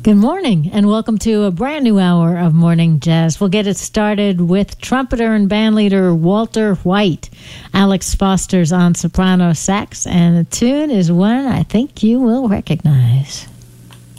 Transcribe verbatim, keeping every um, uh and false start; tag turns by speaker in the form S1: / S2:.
S1: Good morning, and welcome to a brand new hour of Morning Jazz. We'll get it started with trumpeter and bandleader Walter White. Alex Foster's on soprano sax, and the tune is one I think you will recognize.